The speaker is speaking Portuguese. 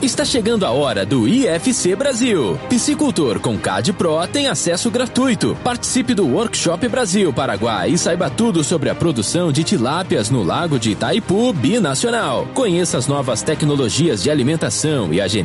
Está chegando a hora do IFC Brasil. Piscicultor com CAD Pro tem acesso gratuito. Participe do Workshop Brasil Paraguai e saiba tudo sobre a produção de tilápias no lago de Itaipu Binacional. Conheça as novas tecnologias de alimentação e a